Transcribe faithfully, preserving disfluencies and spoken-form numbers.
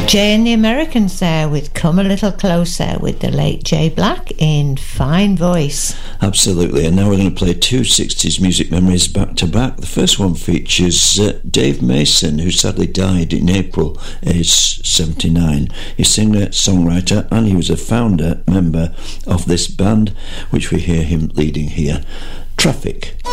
Jay and the Americans there with Come a Little Closer with the late Jay Black in fine voice. Absolutely, and now we're going to play two sixties music memories back to back. The first one features uh, Dave Mason, who sadly died in April, aged seventy-nine. He's a singer, songwriter, and he was a founder member of this band, which we hear him leading here, Traffic.